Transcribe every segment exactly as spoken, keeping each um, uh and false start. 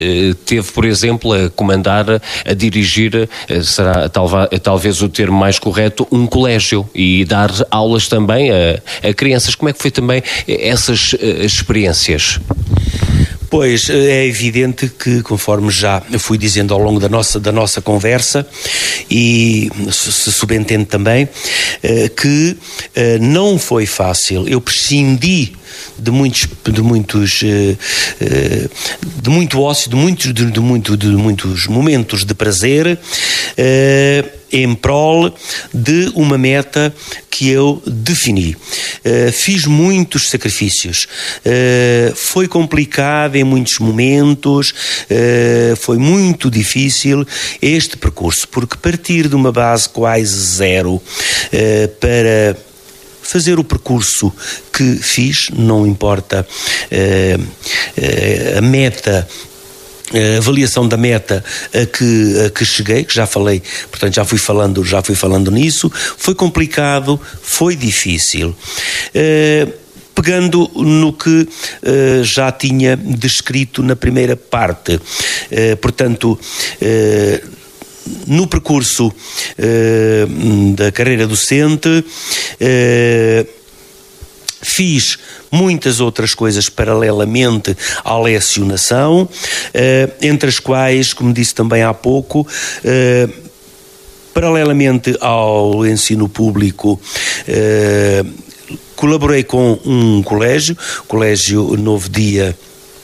Teve, por exemplo, a comandar, a dirigir, será talva, talvez o termo mais correto, um colégio e dar aulas também a, a crianças. Como é que foi também essas experiências? Pois, é evidente que, conforme já fui dizendo ao longo da nossa, da nossa conversa, e se subentende também, que não foi fácil. Eu prescindi de muitos, de muitos, de muito ócio, de muitos, de, de, muito, de muitos momentos de prazer, em prol de uma meta que eu defini. Uh, fiz muitos sacrifícios, uh, foi complicado em muitos momentos, uh, foi muito difícil este percurso, porque partir de uma base quase zero uh, para fazer o percurso que fiz, não importa uh, uh, a meta, a avaliação da meta a que, a que cheguei, que já falei, portanto já fui falando, já fui falando nisso, foi complicado, foi difícil. Uh, pegando no que uh, já tinha descrito na primeira parte, uh, portanto, uh, no percurso uh, da carreira docente, uh, fiz muitas outras coisas paralelamente à lecionação, entre as quais, como disse também há pouco, paralelamente ao ensino público, colaborei com um colégio, Colégio Novo Dia,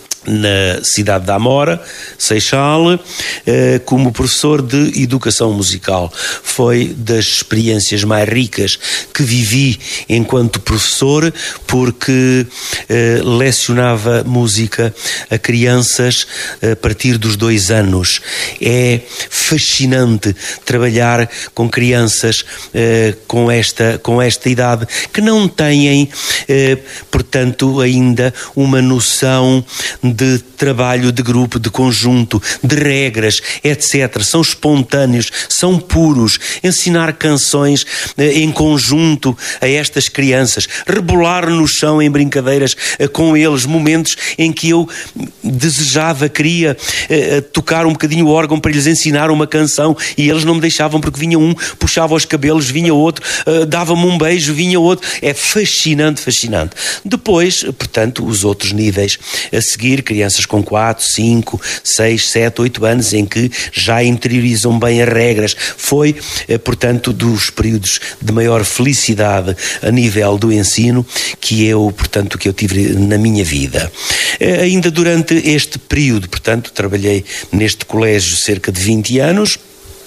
na cidade da Amora, Seixal, como professor de educação musical. Foi das experiências mais ricas que vivi enquanto professor, porque eh, lecionava música a crianças a partir dos dois anos. É fascinante trabalhar com crianças eh, com esta, com esta idade, que não têm, eh, portanto, ainda uma noção de trabalho de grupo, de conjunto, de regras, etcétera. São espontâneos, são puros. Ensinar canções eh, em conjunto a estas crianças, rebolar no chão em brincadeiras eh, com eles, momentos em que eu desejava, queria eh, tocar um bocadinho o órgão para lhes ensinar uma canção e eles não me deixavam, porque vinha um, puxava os cabelos, vinha outro, eh, dava-me um beijo, vinha outro. É fascinante, fascinante. Depois, portanto, os outros níveis a seguir, crianças com quatro, cinco, seis, sete, oito anos, em que já interiorizam bem as regras. Foi, portanto, dos períodos de maior felicidade a nível do ensino que eu, portanto, que eu tive na minha vida. Ainda durante este período, portanto, trabalhei neste colégio cerca de vinte anos,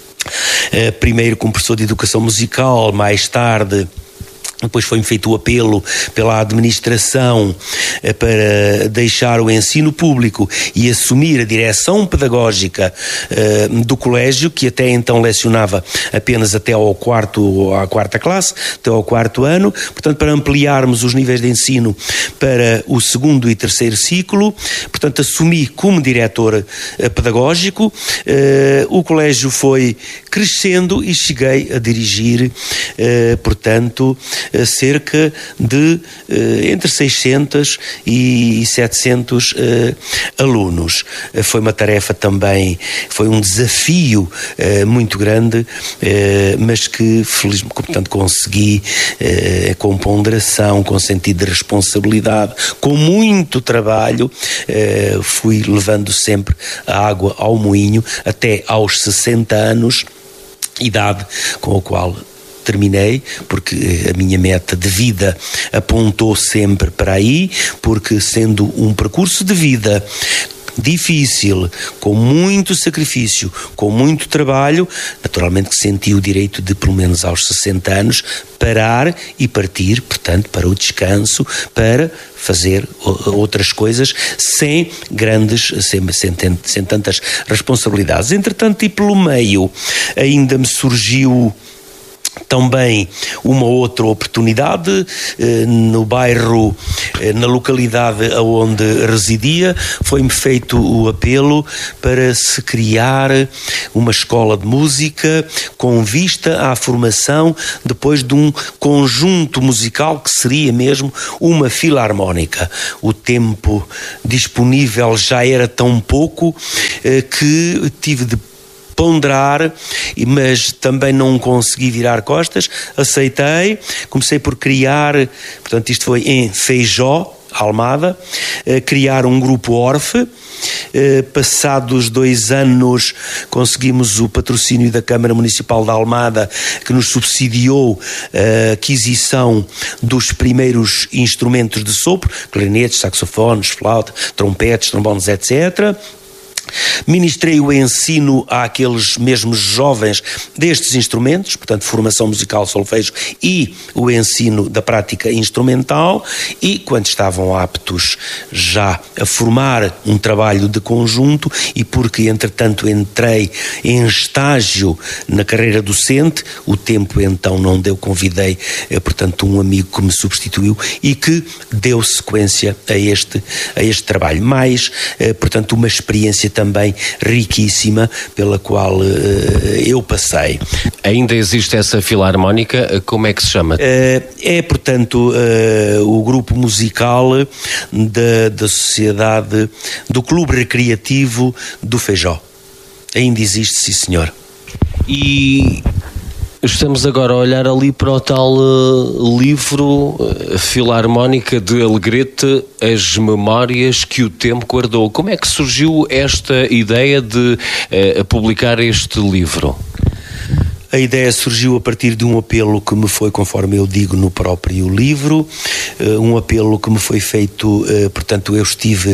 primeiro como professor de educação musical, mais tarde depois foi-me feito o apelo pela administração para deixar o ensino público e assumir a direção pedagógica uh, do colégio, que até então lecionava apenas até ao quarto, à quarta classe, até ao quarto ano, portanto, para ampliarmos os níveis de ensino para o segundo e terceiro ciclo. Portanto, assumi como diretor uh, pedagógico. Uh, o colégio foi crescendo e cheguei a dirigir, uh, portanto, cerca de uh, entre seiscentos e setecentos uh, alunos. Uh, foi uma tarefa também, foi um desafio uh, muito grande, uh, mas que felizmente, portanto, consegui uh, com ponderação, com sentido de responsabilidade, com muito trabalho, uh, fui levando sempre a água ao moinho até aos sessenta anos, idade com a qual terminei, porque a minha meta de vida apontou sempre para aí, porque sendo um percurso de vida difícil, com muito sacrifício, com muito trabalho, naturalmente que senti o direito de, pelo menos aos sessenta anos, parar e partir, portanto, para o descanso, para fazer outras coisas sem grandes, sem, sem, sem tantas responsabilidades. Entretanto, e pelo meio, ainda me surgiu também uma outra oportunidade no bairro, na localidade onde residia, foi-me feito o apelo para se criar uma escola de música com vista à formação depois de um conjunto musical que seria mesmo uma filarmónica. O tempo disponível já era tão pouco que tive de ponderar, mas também não consegui virar costas, aceitei, comecei por criar, portanto isto foi em Feijó, Almada, criar um grupo Orfe. Passados dois anos conseguimos o patrocínio da Câmara Municipal de Almada, que nos subsidiou a aquisição dos primeiros instrumentos de sopro, clarinetes, saxofones, flauta, trompetes, trombones, etcétera. Ministrei o ensino àqueles mesmos jovens destes instrumentos, portanto formação musical, solfejo e o ensino da prática instrumental, e quando estavam aptos já a formar um trabalho de conjunto, e porque entretanto entrei em estágio na carreira docente, o tempo então não deu, convidei portanto um amigo que me substituiu e que deu sequência a este, a este trabalho, mais portanto uma experiência também riquíssima pela qual uh, eu passei. Ainda existe essa filarmónica, como é que se chama? Uh, é, portanto, uh, o grupo musical da, da Sociedade, do Clube Recreativo do Feijó. Ainda existe, sim senhor. E estamos agora a olhar ali para o tal uh, livro uh, Filarmónica de Alegrete, As Memórias que o Tempo Guardou. Como é que surgiu esta ideia de uh, publicar este livro? A ideia surgiu a partir de um apelo que me foi, conforme eu digo no próprio livro, um apelo que me foi feito, portanto eu estive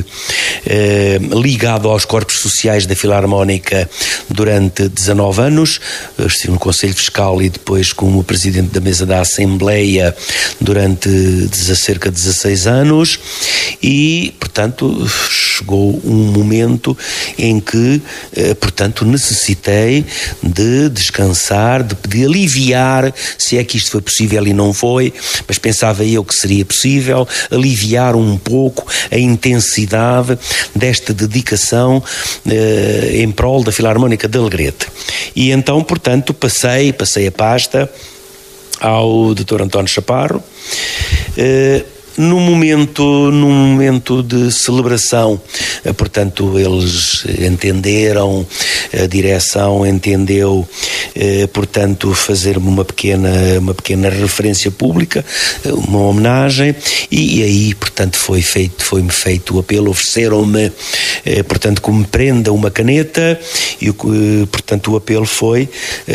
ligado aos corpos sociais da Filarmónica durante dezanove anos, estive no Conselho Fiscal e depois como presidente da mesa da Assembleia durante cerca de dezasseis anos e, portanto, chegou um momento em que, portanto, necessitei de descansar, de pedir, aliviar, se é que isto foi possível e não foi, mas pensava eu que seria possível, aliviar um pouco a intensidade desta dedicação eh, em prol da Filarmónica de Alegrete. E então, portanto, passei, passei a pasta ao doutor António Chaparro, eh, num momento, num momento de celebração, portanto, eles entenderam, a direção entendeu, portanto, fazer-me uma pequena, uma pequena referência pública, uma homenagem, e aí, portanto, foi feito, foi-me feito o apelo, ofereceram-me, portanto, como prenda uma caneta, e, portanto, o apelo foi,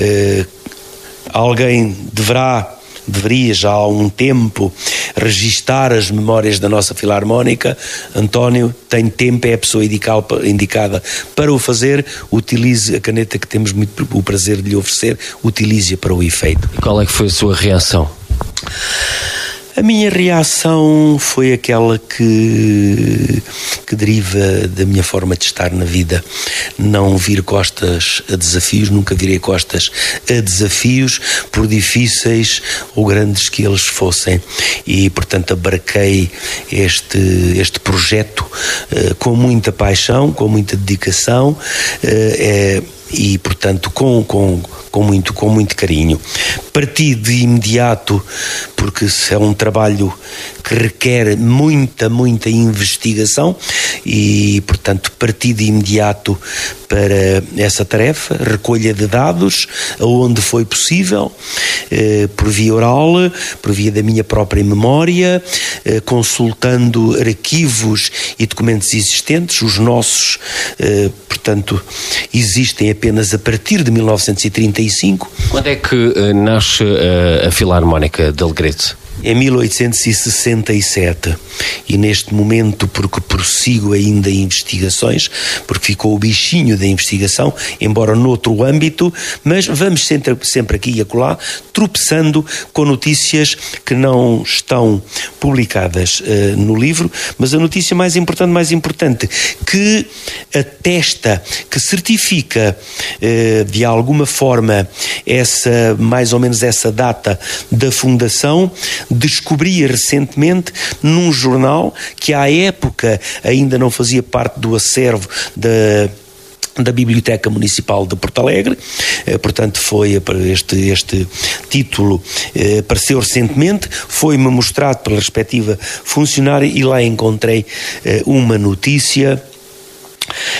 alguém deverá deveria já há um tempo registar as memórias da nossa Filarmónica. António tem tempo, é a pessoa indicada para o fazer, utilize a caneta que temos muito o prazer de lhe oferecer, utilize-a para o efeito. E qual é que foi a sua reação? A minha reação foi aquela que, que deriva da minha forma de estar na vida. Não vir costas a desafios, nunca virei costas a desafios, por difíceis ou grandes que eles fossem. E, portanto, abarquei este, este projeto uh, com muita paixão, com muita dedicação, uh, é, e, portanto, com... com Com muito, com muito carinho. Parti de imediato, porque é um trabalho que requer muita, muita investigação e, portanto, parti de imediato para essa tarefa, recolha de dados, aonde foi possível, eh, por via oral, por via da minha própria memória, eh, consultando arquivos e documentos existentes, os nossos, eh, portanto, existem apenas a partir de mil novecentos e trinta e cinco. Quando é que uh, nasce uh, a Filarmónica de Alegrete? em mil oitocentos e sessenta e sete. E neste momento, porque prossigo ainda investigações, porque ficou o bichinho da investigação, embora noutro âmbito, mas vamos sempre, sempre aqui e acolá, tropeçando com notícias que não estão publicadas uh, no livro, mas a notícia mais importante, mais importante, que atesta, que certifica uh, de alguma forma essa, mais ou menos essa data da fundação, descobri recentemente num jornal que à época ainda não fazia parte do acervo da da Biblioteca Municipal de Porto Alegre, eh, portanto foi este, este título eh, apareceu recentemente, foi-me mostrado pela respectiva funcionária e lá encontrei eh, uma notícia